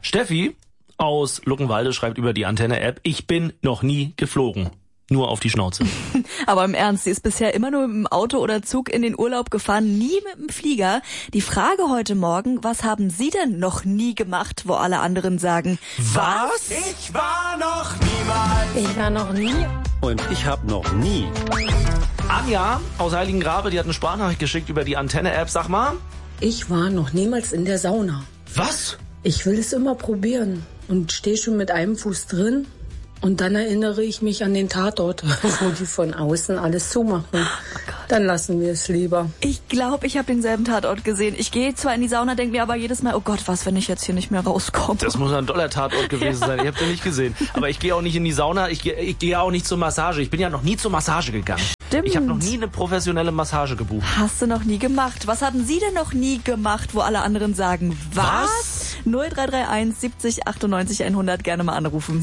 Steffi aus Luckenwalde schreibt über die Antenne-App: Ich bin noch nie geflogen. Nur auf die Schnauze. Aber im Ernst, sie ist bisher immer nur mit dem Auto oder Zug in den Urlaub gefahren, nie mit dem Flieger. Die Frage heute Morgen: Was haben Sie denn noch nie gemacht, wo alle anderen sagen: Was? Ich war noch niemals. Ich war noch nie. Und ich habe noch nie. Anja aus Heiligengrabe, die hat eine Sprachnachricht geschickt über die Antenne-App. Sag mal. Ich war noch niemals in der Sauna. Was? Ich will es immer probieren und stehe schon mit einem Fuß drin. Und dann erinnere ich mich an den Tatort, wo die von außen alles zumachen. Dann lassen wir es lieber. Ich glaube, ich habe denselben Tatort gesehen. Ich gehe zwar in die Sauna, denke mir aber jedes Mal: Oh Gott, was, wenn ich jetzt hier nicht mehr rauskomme? Das muss ein toller Tatort gewesen sein. Ich habe den nicht gesehen. Aber ich gehe auch nicht in die Sauna. Ich gehe auch nicht zur Massage. Ich bin ja noch nie zur Massage gegangen. Stimmt. Ich habe noch nie eine professionelle Massage gebucht. Hast du noch nie gemacht? Was haben Sie denn noch nie gemacht, wo alle anderen sagen: Was? 0331 70 98 100, gerne mal anrufen.